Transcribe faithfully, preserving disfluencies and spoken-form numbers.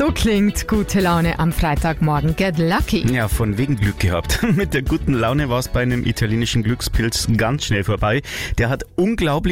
So klingt gute Laune am Freitagmorgen. Get lucky. Ja, von wegen Glück gehabt. Mit der guten Laune war es bei einem italienischen Glückspilz ganz schnell vorbei. Der hat unglaublich